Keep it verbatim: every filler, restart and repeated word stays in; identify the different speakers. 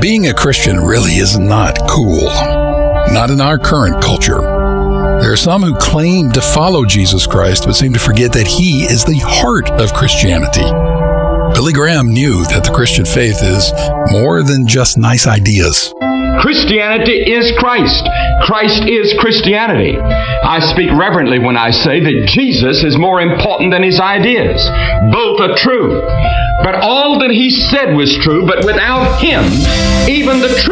Speaker 1: Being a Christian really is not cool. Not in our current culture. There are some who claim to follow Jesus Christ, but seem to forget that He is the heart of Christianity. Billy Graham knew that the Christian faith is more than just nice ideas.
Speaker 2: Christianity is Christ. Christ is Christianity. I speak reverently when I say that Jesus is more important than His ideas. Both are true. But all that He said was true, but without Him, even the truth